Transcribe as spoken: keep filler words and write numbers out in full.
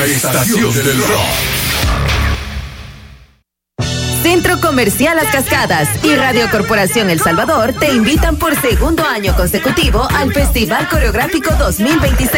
estación del rock. Centro Comercial Las Cascadas y Radio Corporación El Salvador te invitan por segundo año consecutivo al Festival Coreográfico dos mil veintiséis.